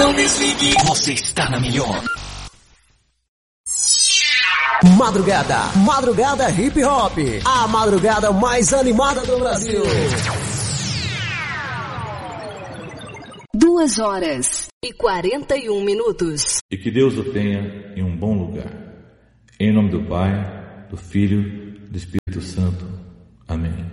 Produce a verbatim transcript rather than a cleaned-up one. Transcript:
Não desligue. Você está na melhor. Madrugada, Madrugada Hip Hop, a madrugada mais animada do Brasil. Duas horas e quarenta e um minutos. E que Deus o tenha em um bom lugar. Em nome do Pai, do Filho, do Espírito Santo. Amém.